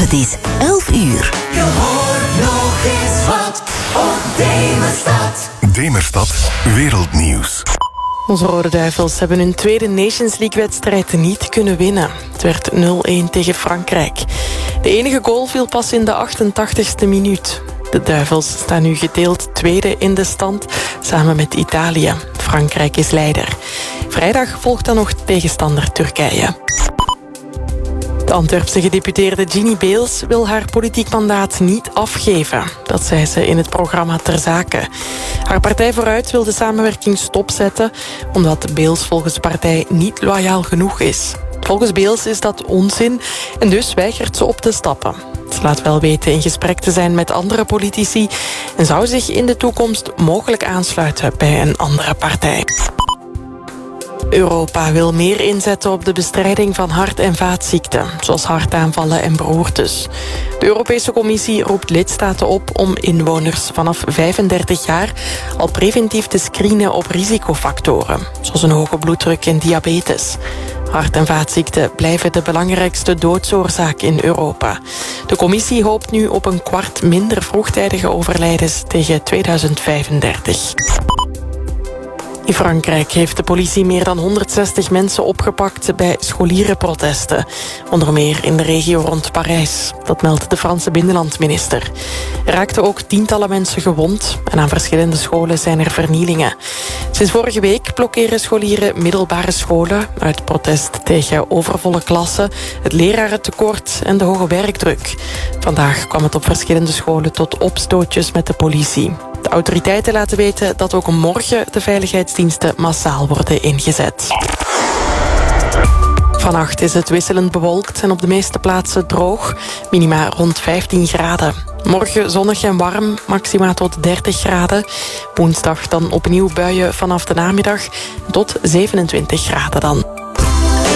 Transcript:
Het is 11 uur. Je hoort nog eens wat op Demerstad. Demerstad Wereldnieuws. Onze Rode Duivels hebben hun tweede Nations League-wedstrijd niet kunnen winnen. Het werd 0-1 tegen Frankrijk. De enige goal viel pas in de 88ste minuut. De Duivels staan nu gedeeld tweede in de stand, samen met Italië. Frankrijk is leider. Vrijdag volgt dan nog tegenstander Turkije. De Antwerpse gedeputeerde Ginny Beels wil haar politiek mandaat niet afgeven. Dat zei ze in het programma Ter Zake. Haar partij Vooruit wil de samenwerking stopzetten, omdat Beels volgens de partij niet loyaal genoeg is. Volgens Beels is dat onzin en dus weigert ze op te stappen. Ze laat wel weten in gesprek te zijn met andere politici en zou zich in de toekomst mogelijk aansluiten bij een andere partij. Europa wil meer inzetten op de bestrijding van hart- en vaatziekten, zoals hartaanvallen en beroertes. De Europese Commissie roept lidstaten op om inwoners vanaf 35 jaar al preventief te screenen op risicofactoren, zoals een hoge bloeddruk en diabetes. Hart- en vaatziekten blijven de belangrijkste doodsoorzaak in Europa. De Commissie hoopt nu op 1/4 minder vroegtijdige overlijdens tegen 2035. In Frankrijk heeft de politie meer dan 160 mensen opgepakt bij scholierenprotesten. Onder meer in de regio rond Parijs. Dat meldt de Franse binnenlandminister. Er raakten ook tientallen mensen gewond en aan verschillende scholen zijn er vernielingen. Sinds vorige week blokkeren scholieren middelbare scholen uit protest tegen overvolle klassen, het lerarentekort en de hoge werkdruk. Vandaag kwam het op verschillende scholen tot opstootjes met de politie. De autoriteiten laten weten dat ook morgen de veiligheidsdiensten massaal worden ingezet. Vannacht is het wisselend bewolkt en op de meeste plaatsen droog. Minima rond 15 graden. Morgen zonnig en warm, maxima tot 30 graden. Woensdag dan opnieuw buien vanaf de namiddag tot 27 graden dan.